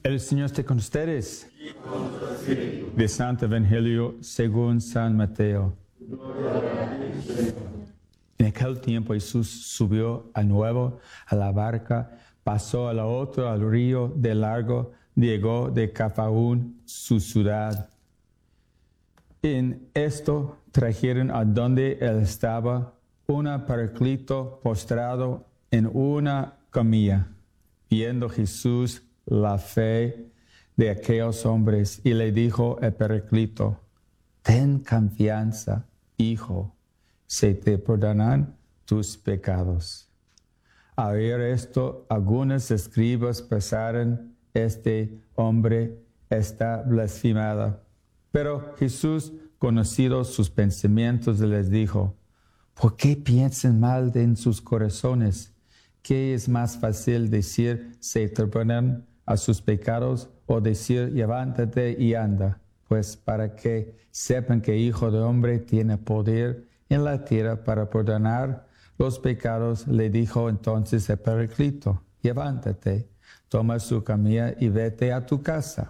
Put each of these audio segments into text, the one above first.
El Señor esté con ustedes. De Santo Evangelio según San Mateo. En aquel tiempo Jesús subió de nuevo a la barca, pasó a la otra al río de largo, llegó de Cafarnaúm, su ciudad. En esto trajeron a donde él estaba un paráclito postrado en una camilla. Viendo Jesús la fe de aquellos hombres, y le dijo al paráclito: ten confianza, hijo, se te perdonarán tus pecados. Al ver esto, algunos escribas pensaron: este hombre está blasfemado. Pero Jesús, conocidos sus pensamientos, les dijo: ¿por qué piensan mal en sus corazones? ¿Qué es más fácil decir, se te perdonan a sus pecados, o decir, levántate y anda? Pues para que sepan que el Hijo del Hombre tiene poder en la tierra para perdonar los pecados, le dijo entonces el paráclito: levántate, toma su camilla y vete a tu casa.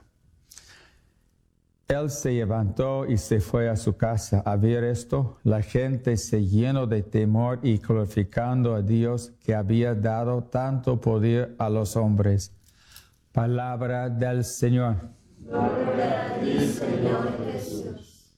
Él se levantó y se fue a su casa. Al ver esto, la gente se llenó de temor y glorificando a Dios, que había dado tanto poder a los hombres. Palabra del Señor. Gloria a ti, Señor Jesús.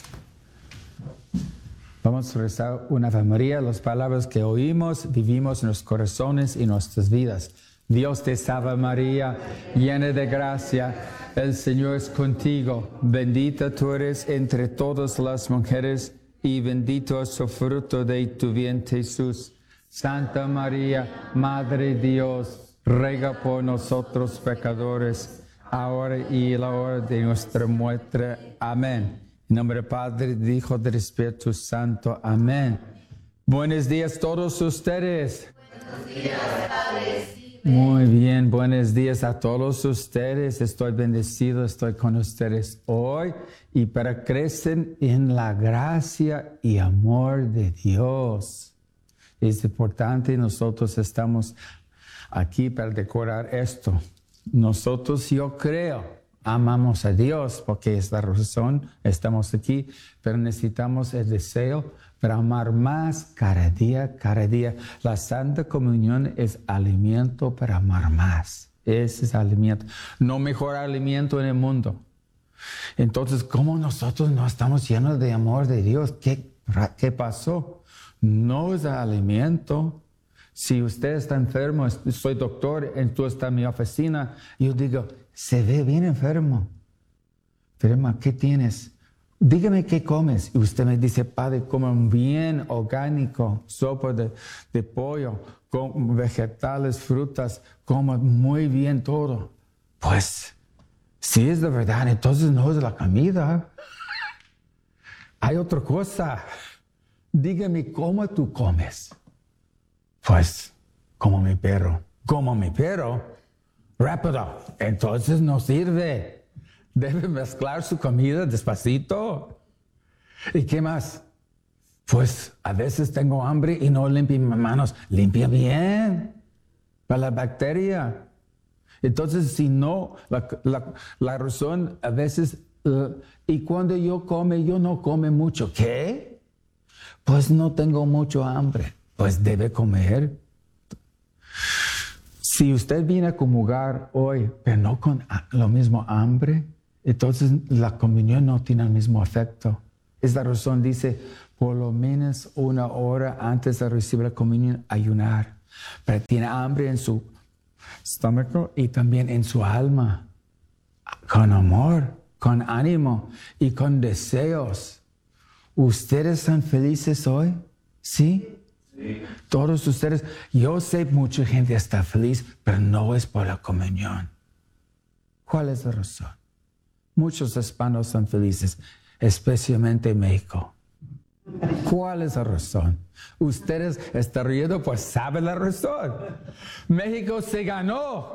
Vamos a rezar una Ave María. Las palabras que oímos, vivimos en los corazones y nuestras vidas. Dios te salve María, llena de gracia, el Señor es contigo. Bendita tú eres entre todas las mujeres, y bendito es el fruto de tu vientre Jesús. Santa María, Madre de Dios, ruega por nosotros pecadores, ahora y en la hora de nuestra muerte. Amén. En nombre del Padre, del Hijo, del Espíritu Santo. Amén. Buenos días a todos ustedes. Buenos días, Padre. Muy bien, buenos días a todos ustedes. Estoy bendecido, estoy con ustedes hoy y para crecer en la gracia y amor de Dios. Es importante, nosotros estamos aquí para decorar esto. Nosotros, yo creo, amamos a Dios porque es la razón, estamos aquí, pero necesitamos el deseo para amar más cada día, cada día. La Santa Comunión es alimento para amar más. Ese es alimento. No mejor alimento en el mundo. Entonces, ¿cómo nosotros no estamos llenos de amor de Dios? ¿Qué pasó? No es alimento. Si usted está enfermo, soy doctor, entonces está en mi oficina, yo digo, se ve bien enfermo. Enferma, ¿qué tienes? Dígame qué comes. Y usted me dice, padre, como bien orgánico, sopa de pollo, con vegetales, frutas, como muy bien todo. Pues, si es de verdad, entonces no es la comida. Hay otra cosa. Dígame cómo tú comes. Pues, como mi perro. Como mi perro. Rápido. Entonces no sirve. Debe mezclar su comida despacito. ¿Y qué más? Pues a veces tengo hambre y no limpio mis manos. Limpia bien para la bacteria. Entonces, si no, la razón a veces, y cuando yo no come mucho. ¿Qué? Pues no tengo mucho hambre. Pues debe comer. Si usted viene a comulgar hoy, pero no con lo mismo hambre, entonces la comunión no tiene el mismo efecto. Esta razón dice, por lo menos 1 hora antes de recibir la comunión, ayunar. Pero tiene hambre en su estómago y también en su alma. Con amor, con ánimo y con deseos. ¿Ustedes están felices hoy? ¿Sí? Sí. Todos ustedes. Yo sé mucha gente está feliz, pero no es por la comunión. ¿Cuál es la razón? Muchos hispanos son felices, especialmente en México. ¿Cuál es la razón? Ustedes están riendo, pues saben la razón. México se ganó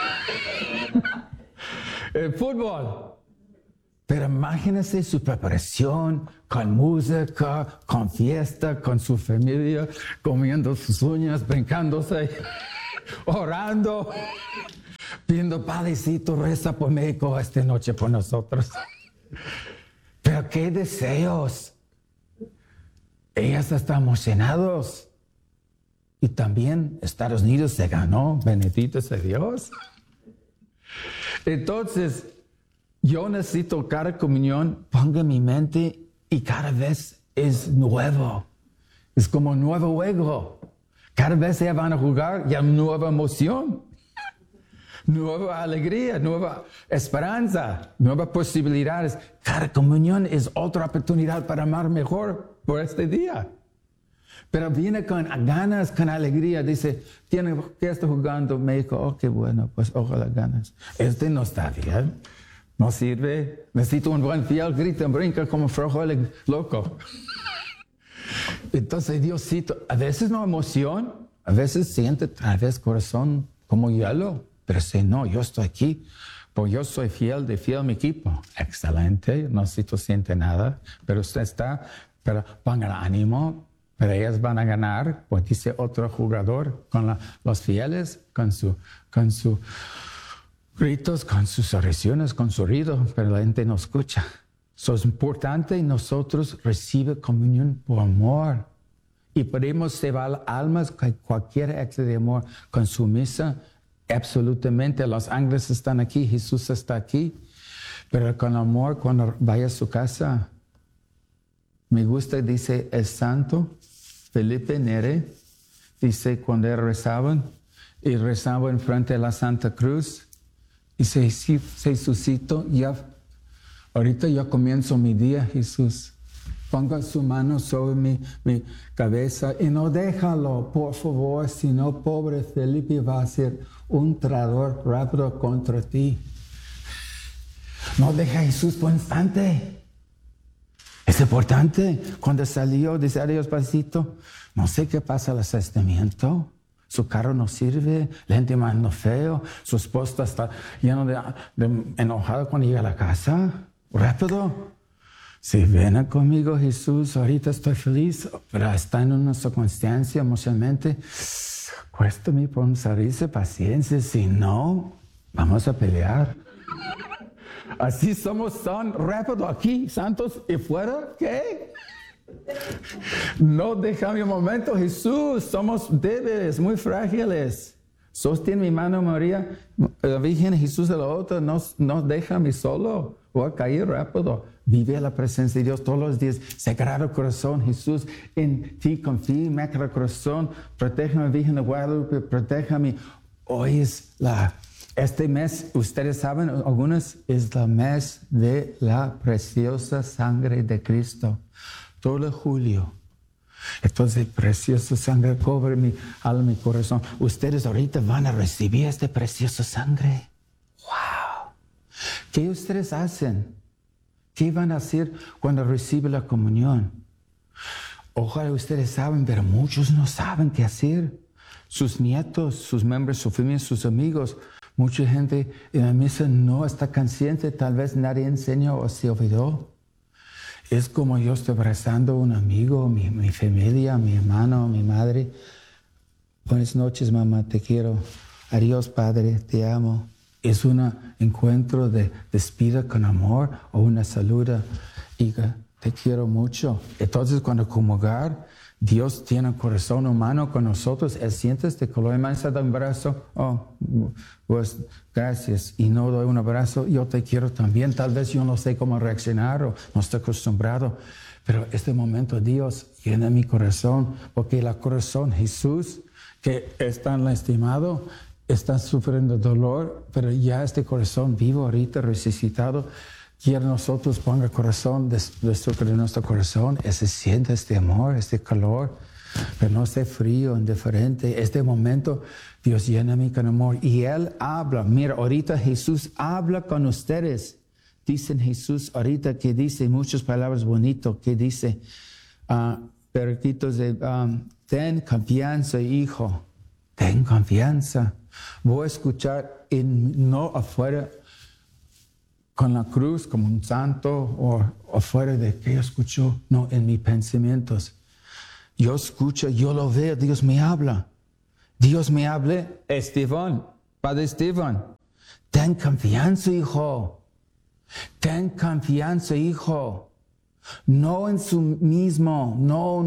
el fútbol. Pero imagínense su preparación con música, con fiesta, con su familia, comiendo sus uñas, brincándose, orando. pidiendo, Padrecito, reza por México esta noche por nosotros. Pero qué deseos. Ellas están emocionados. Y también Estados Unidos se ganó, bendito sea Dios. Entonces, yo necesito cada comunión, ponga en mi mente y cada vez es nuevo. Es como un nuevo juego. Cada vez ya van a jugar, ya nueva emoción, nueva alegría, nueva esperanza, nuevas posibilidades. Cada comunión es otra oportunidad para amar mejor por este día. Pero viene con ganas, con alegría. Dice, ¿qué está jugando México? Oh, qué bueno, pues ojalá ganas. Este no está bien, no sirve. Necesito un buen fiel, grita, brinca como frijoles loco. Entonces Diosito, a veces no emoción, a veces siente tal vez corazón como hielo. Pero si no, yo estoy aquí, porque yo soy fiel a mi equipo. Excelente, no siente nada, pero usted está, pero pongan ánimo. Pero ellas van a ganar, pues dice otro jugador, con los fieles, con sus gritos, con sus oraciones, con su ruido, pero la gente no escucha. Eso es importante y nosotros recibimos comunión por amor. Y podemos llevar almas con cualquier acto de amor, con su misa, absolutamente. Los ángeles están aquí, Jesús está aquí, pero con amor cuando vaya a su casa. Me gusta, dice el santo Felipe Neri, dice cuando rezaban frente a la Santa Cruz, dice, sí, Jesucito, ahorita yo comienzo mi día, Jesús. Ponga su mano sobre mi cabeza y no déjalo, por favor, si no, pobre Felipe va a ser un traidor rápido contra ti. No deja a Jesús por un instante. Es importante. Cuando salió, dice, adiós, pasito. No sé qué pasa al asestamiento. Su carro no sirve, la gente manda feo, su esposa está lleno de enojado cuando llega a la casa. Rápido. Si ven conmigo, Jesús, ahorita estoy feliz, pero está en una circunstancia emocionalmente. Cuéstame por salirse, paciencia. Si no, vamos a pelear. Así somos tan rápido aquí, santos, y fuera, ¿qué? No déjame un momento, Jesús, somos débiles, muy frágiles. Sostiene mi mano, María, la Virgen Jesús de la otra, no déjame solo, voy a caer rápido. Vive la presencia de Dios todos los días. Sagrado Corazón, Jesús, en ti confío, Inmaculado Corazón, protégame, Virgen de Guadalupe, protégame. Hoy es este mes, ustedes saben, algunos, es el mes de la preciosa sangre de Cristo. Todo julio. Entonces, preciosa sangre cubre mi alma, mi corazón. Ustedes ahorita van a recibir esta preciosa sangre. ¡Wow! ¿Qué ustedes hacen? ¿Qué van a hacer cuando reciben la comunión? Ojalá ustedes saben, pero muchos no saben qué hacer. Sus nietos, sus miembros, su familia, sus amigos. Mucha gente en la misa no está consciente, tal vez nadie enseñó o se olvidó. Es como yo estoy abrazando a un amigo, mi familia, mi hermano, mi madre. Buenas noches, mamá, te quiero. Adiós, padre, te amo. Es un encuentro de despida con amor o una saluda. Hija, te quiero mucho. Entonces, cuando comulgar, Dios tiene un corazón humano con nosotros. Él siente este color. Me da un abrazo. Oh, pues gracias. Y no doy un abrazo. Yo te quiero también. Tal vez yo no sé cómo reaccionar o no estoy acostumbrado. Pero este momento Dios llena mi corazón. Porque el corazón Jesús, que es tan lastimado, está sufriendo dolor. Pero ya este corazón vivo ahorita, resucitado, quiere nosotros ponga corazón de nuestro corazón, se siente este amor, este calor, pero no esté frío, indiferente. Este momento Dios llena mí con amor y Él habla. Mira, ahorita Jesús habla con ustedes. Dicen Jesús ahorita que dice muchas palabras bonitas, que dice, ten confianza, hijo, ten confianza. Voy a escuchar no afuera, con la cruz como un santo o afuera de que yo escucho, no, en mis pensamientos. Yo escucho, yo lo veo, Dios me habla. Dios me habla, Esteban, Padre Esteban. Ten confianza, hijo. Ten confianza, hijo. No en su mismo. No.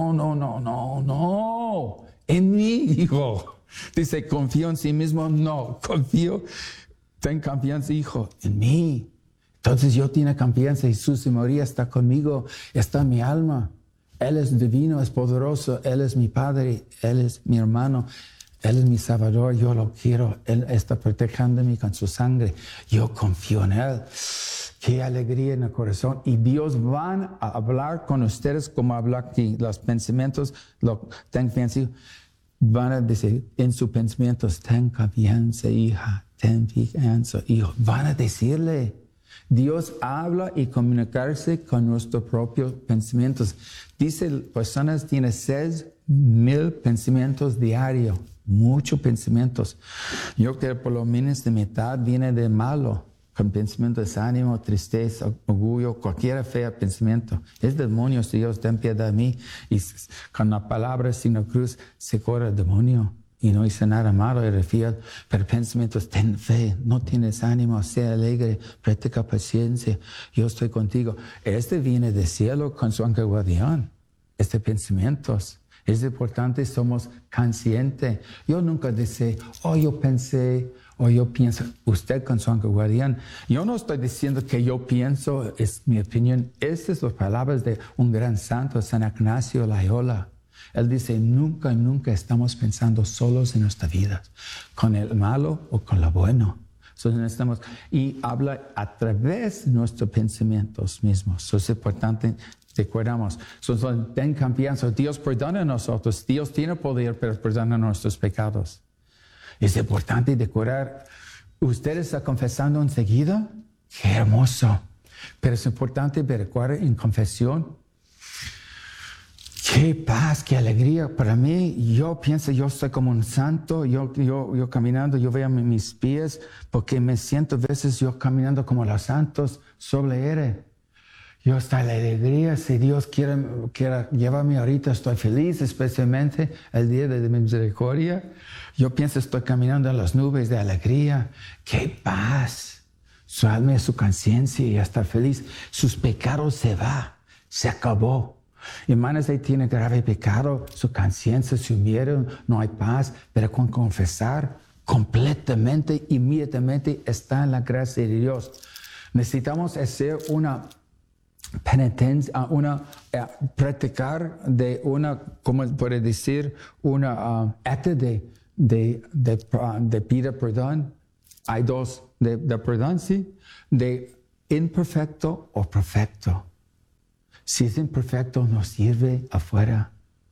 En mí, hijo. Dice, confío en sí mismo. No, confío. Ten confianza, hijo, en mí. Entonces yo tengo confianza. Jesús y María está conmigo. Está en mi alma. Él es divino, es poderoso. Él es mi Padre. Él es mi hermano. Él es mi Salvador. Yo lo quiero. Él está protegiéndome con su sangre. Yo confío en Él. Qué alegría en el corazón. Y Dios va a hablar con ustedes como habla aquí. Los pensamientos, ten confianza. Van a decir en sus pensamientos, ten confianza, hija. Ten confianza, hijo. Van a decirle. Dios habla y comunicarse con nuestros propios pensamientos. Dice, personas tienen 6,000 pensamientos diarios. Muchos pensamientos. Yo creo que por lo menos de mitad viene de malo. Con pensamiento de desánimo, tristeza, orgullo, cualquier feo pensamiento. Es demonios, Dios, ten piedad de mí. Y con la palabra sin la cruz se corre el demonio. Y no hice nada malo, eres fiel. Pero pensamientos, ten fe, no tienes ánimo, sea alegre, practica paciencia. Yo estoy contigo. Este viene del cielo con su ángel guardián. Pensamientos. Es importante, somos conscientes. Yo nunca dice, yo pensé, o yo pienso, usted con su ángel guardián. Yo no estoy diciendo que yo pienso, es mi opinión. Estas son las palabras de un gran santo, San Ignacio Loyola. Él dice, nunca estamos pensando solos en nuestra vida, con el malo o con lo bueno. Y habla a través de nuestros pensamientos mismos. Es importante. Recordamos, ten confianza. Dios perdona a nosotros. Dios tiene poder, pero perdona nuestros pecados. Es importante recordar. ¿Usted está confesando enseguida? ¡Qué hermoso! Pero es importante recordar en confesión. ¡Qué paz, qué alegría! Para mí, yo pienso, yo soy como un santo. Yo caminando, yo veo mis pies, porque me siento a veces yo caminando como los santos sobre él. Yo estoy en la alegría, si Dios quiere llevarme ahorita, estoy feliz, especialmente el día de misericordia. Yo pienso, estoy caminando en las nubes de alegría. ¡Qué paz! Su alma y su conciencia ya está feliz. Sus pecados se acabó. Hermanos, ahí tiene grave pecado, su conciencia se humieron, no hay paz, pero con confesar completamente, inmediatamente está en la gracia de Dios. Necesitamos hacer una penitencia, practicar de ¿cómo puede decir? Acto de pedir perdón. Hay dos de perdón, ¿sí? De imperfecto o perfecto. Si es imperfecto, no sirve afuera.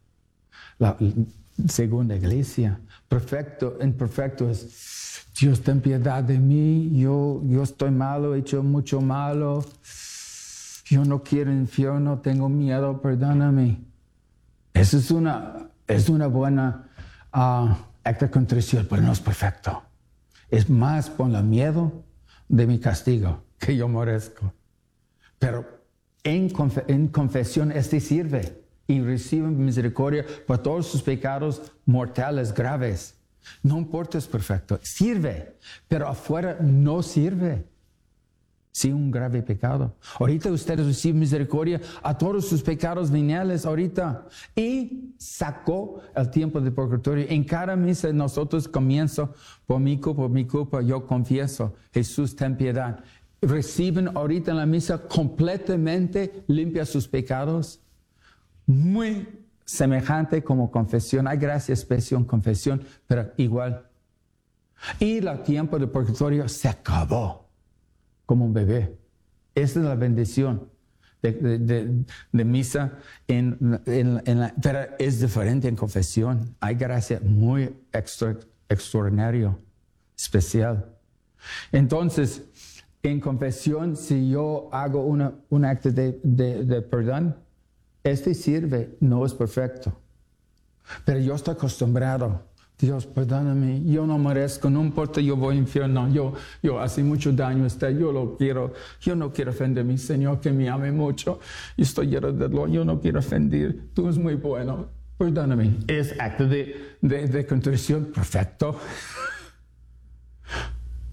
Según la iglesia, imperfecto es, Dios, ten piedad de mí, yo estoy malo, he hecho mucho malo. Yo no quiero infierno, tengo miedo, perdóname. Eso es una buena acto de contrición, pero no es perfecto. Es más por el miedo de mi castigo que yo merezco. Pero en confesión sirve y recibe misericordia por todos sus pecados mortales graves. No importa, es perfecto. Sirve, pero afuera no sirve. Sí, un grave pecado. Ahorita ustedes reciben misericordia a todos sus pecados veniales ahorita. Y sacó el tiempo de purgatorio. En cada misa nosotros comienzo, por mi culpa, yo confieso. Jesús, ten piedad. Reciben ahorita en la misa completamente limpia sus pecados. Muy semejante como confesión. Hay gracia especial en confesión, pero igual. Y el tiempo de purgatorio se acabó. Como un bebé. Esa es la bendición de misa, pero es diferente en confesión. Hay gracia muy extraordinaria, especial. Entonces, en confesión, si yo hago un acto de perdón, sirve, no es perfecto. Pero yo estoy acostumbrado. Dios, perdóname, yo no merezco, no importa, yo voy al infierno, yo hace mucho daño a usted, yo no quiero ofender a mi Señor, que me ame mucho, yo estoy lleno de dolor, yo no quiero ofender, tú eres muy bueno, perdóname. Es acto de contrición perfecto.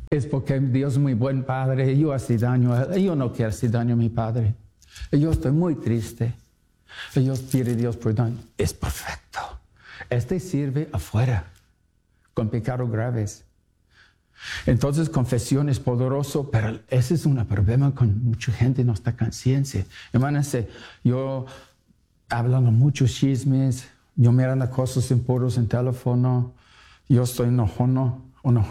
Es porque Dios es muy buen padre. Yo hace daño a él. Yo no quiero hacer daño a mi padre. Yo estoy muy triste. Yo pido a Dios perdón. Es perfecto. Sirve afuera con pecados graves. Entonces, confesión es poderoso, pero ese es un problema con mucha gente, no está conciencia. Hermanos, yo hablando muchos chismes, yo mirando cosas impuras en teléfono, yo estoy enojado,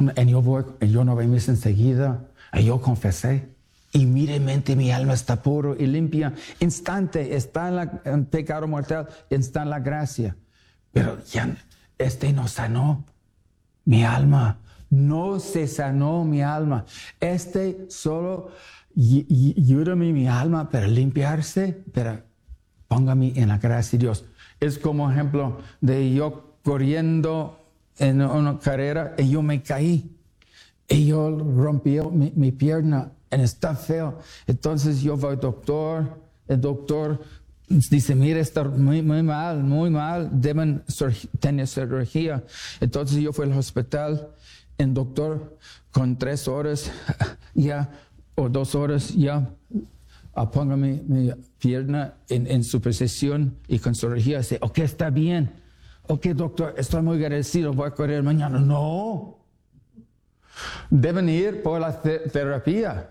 y yo no voy más enseguida, y yo confesé. Inmediatamente mi alma está puro y limpia. Instante, está en pecado mortal, está en la gracia. Pero ya, no sanó mi alma. No se sanó mi alma. Solo ayúdame mi alma para limpiarse, pero póngame en la gracia de Dios. Es como ejemplo de yo corriendo en una carrera y yo me caí. Y yo rompí mi pierna y está feo. Entonces yo voy al doctor. El doctor dice, mira, está muy mal. Deben tener cirugía. Entonces yo fui al hospital. El doctor con 3 horas ya, o 2 horas ya, ponga mi pierna en su posición y con cirugía. Dice, ok, está bien. Ok, doctor, estoy muy agradecido, voy a correr mañana. No. Deben ir por la terapia.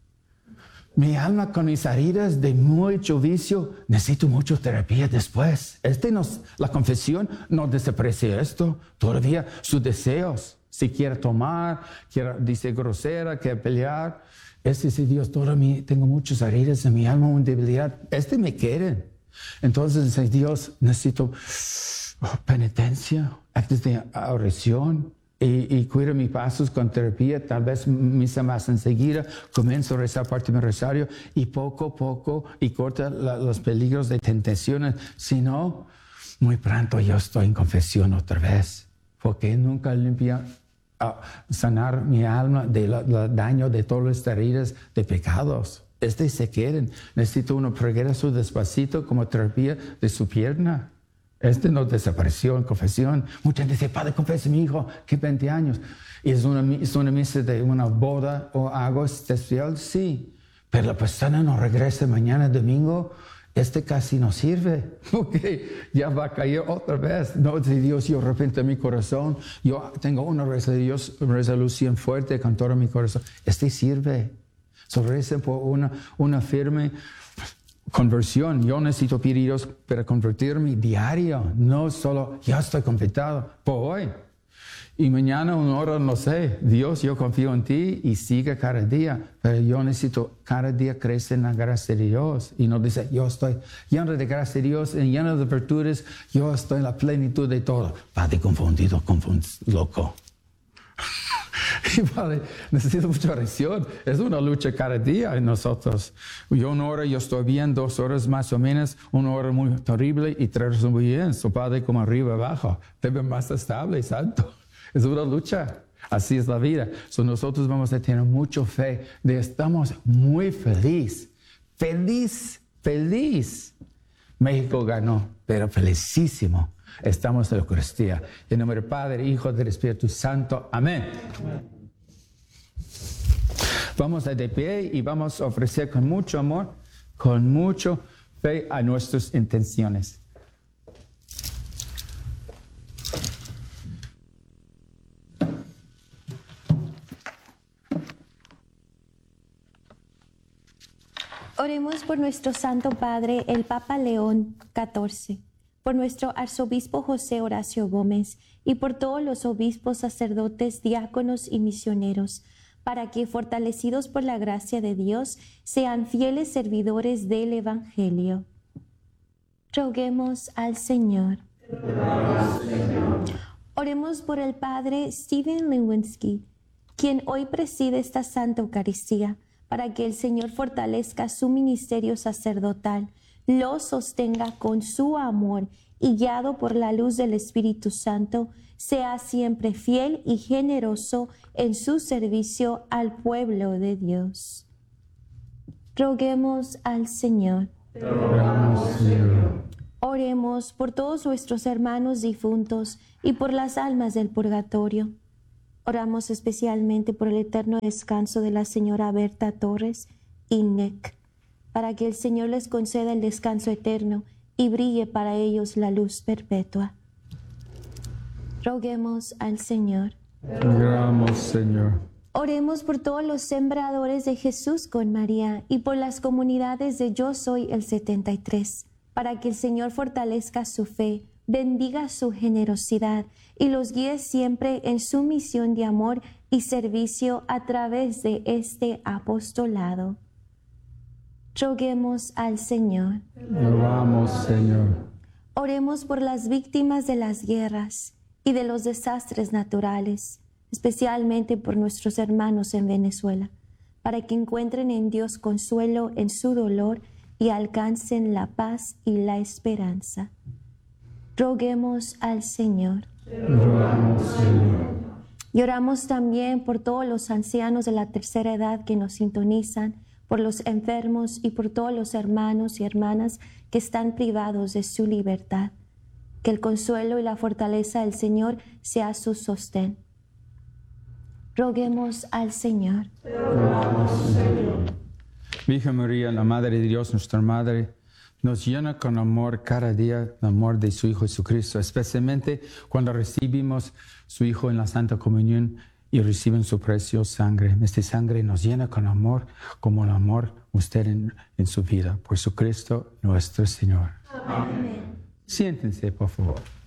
Mi alma con mis heridas de mucho vicio, necesito mucha terapia después. La confesión no desaparece esto. Todavía sus deseos. Si quiere tomar, dice grosera, quiere pelear. Dice Dios, tengo muchas heridas en mi alma, una debilidad. Me quieren. Entonces dice Dios, necesito penitencia, actos de oración. Y cuido mis pasos con terapia, tal vez misa más enseguida, comienzo a rezar parte de mi rosario y poco a poco y corta los peligros de tentaciones. Si no, muy pronto yo estoy en confesión otra vez, porque nunca limpia sanar mi alma del daño de todas las heridas de pecados. Se quieren. Necesito uno progreso despacito como terapia de su pierna. No desapareció en confesión. Mucha gente dice, padre, confesa mi hijo, que 20 años. ¿Y es una misa de una boda o algo especial? Sí. Pero la persona no regresa mañana domingo, casi no sirve. Porque ya va a caer otra vez. No, de Dios, yo arrepiento mi corazón. Yo tengo una resolución fuerte con todo mi corazón. Sirve. Recen por una firme conversión. Yo necesito pedir a Dios para convertirme diario, no solo ya estoy completado por hoy. Y mañana una hora no sé. Dios, yo confío en ti y sigue cada día. Pero yo necesito cada día crecer en la gracia de Dios. Y no dice, yo estoy lleno de gracia de Dios, lleno de virtudes, yo estoy en la plenitud de todo. Padre confundido, loco. Y vale, necesito mucha oración. Es una lucha cada día en nosotros. Una hora yo estoy bien, 2 horas más o menos, una hora muy terrible y 3 horas muy bien. So Padre como arriba, abajo, debe más estable y santo. Es una lucha. Así es la vida. So nosotros vamos a tener mucha fe. Estamos muy feliz. México ganó, pero felicísimo. Estamos en la Eucaristía. En nombre del Padre, Hijo, del Espíritu Santo. Amén. Vamos a de pie y vamos a ofrecer con mucho amor, con mucha fe a nuestras intenciones. Oremos por nuestro Santo Padre, el Papa León XIV, por nuestro arzobispo José Horacio Gómez y por todos los obispos, sacerdotes, diáconos y misioneros, para que, fortalecidos por la gracia de Dios, sean fieles servidores del Evangelio. Roguemos al Señor. Oremos por el Padre Stephen Lewinsky, quien hoy preside esta Santa Eucaristía, para que el Señor fortalezca su ministerio sacerdotal, lo sostenga con su amor y guiado por la luz del Espíritu Santo, sea siempre fiel y generoso en su servicio al pueblo de Dios. Roguemos al Señor. Oremos por todos nuestros hermanos difuntos y por las almas del purgatorio. Oramos especialmente por el eterno descanso de la señora Berta Torres y Nick, para que el Señor les conceda el descanso eterno y brille para ellos la luz perpetua. Roguemos al Señor. Oramos, Señor. Oremos por todos los sembradores de Jesús con María y por las comunidades de Yo Soy el 73, para que el Señor fortalezca su fe, bendiga su generosidad y los guíe siempre en su misión de amor y servicio a través de este apostolado. Roguemos al Señor. Oramos, Señor. Oremos por las víctimas de las guerras y de los desastres naturales, especialmente por nuestros hermanos en Venezuela, para que encuentren en Dios consuelo en su dolor y alcancen la paz y la esperanza. Roguemos al Señor. Oramos, Señor. Y oramos también por todos los ancianos de la tercera edad que nos sintonizan, por los enfermos y por todos los hermanos y hermanas que están privados de su libertad. Que el consuelo y la fortaleza del Señor sea su sostén. Roguemos al Señor. Oramos, Señor. Virgen María, la Madre de Dios, nuestra Madre, nos llena con amor cada día, el amor de su Hijo Jesucristo, especialmente cuando recibimos su Hijo en la Santa Comunión y reciben su preciosa sangre. Esta sangre nos llena con amor, como el amor usted en su vida. Por Jesucristo nuestro Señor. Amén. Siéntense, por favor.